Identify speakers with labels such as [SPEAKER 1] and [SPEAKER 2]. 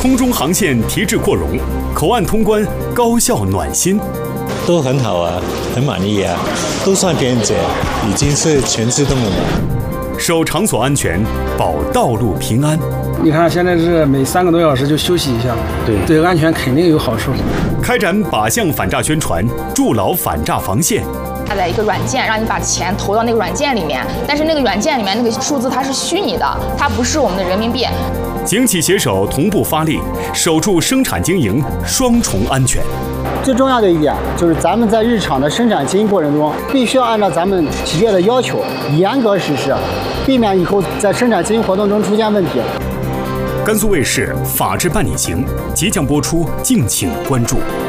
[SPEAKER 1] 空中航线提质扩容，口岸通关高效暖心。
[SPEAKER 2] 都很好啊，很满意啊，都算便捷，已经是全自动了。
[SPEAKER 1] 守场所安全，保道路平安。
[SPEAKER 3] 你看，现在是每3个多小时就休息一下，对安全肯定有好处。
[SPEAKER 1] 开展靶向反诈宣传，筑牢反诈防线。
[SPEAKER 4] 下载一个软件，让你把钱投到那个软件里面，但是那个软件里面那个数字它是虚拟的，它不是我们的人民币。
[SPEAKER 1] 警企携手同步发力，守住生产经营双重安全。
[SPEAKER 5] 最重要的一点就是咱们在日常的生产经营过程中，必须要按照咱们企业的要求严格实施，避免以后在生产经营活动中出现问题。
[SPEAKER 1] 甘肃卫视《法治办理行》即将播出，敬请关注。